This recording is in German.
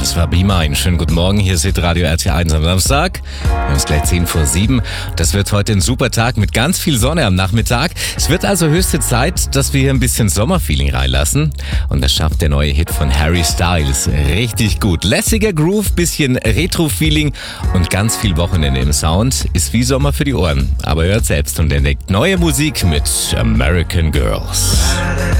Das war Be Mine. Schönen guten Morgen, hier ist Radio RT1 am Samstag. Wir haben es gleich 7:10. Das wird heute ein super Tag mit ganz viel Sonne am Nachmittag. Es wird also höchste Zeit, dass wir hier ein bisschen Sommerfeeling reinlassen. Und das schafft der neue Hit von Harry Styles richtig gut. Lässiger Groove, bisschen Retro-Feeling und ganz viel Wochenende im Sound. Ist wie Sommer für die Ohren. Aber hört selbst und entdeckt neue Musik mit American Girls.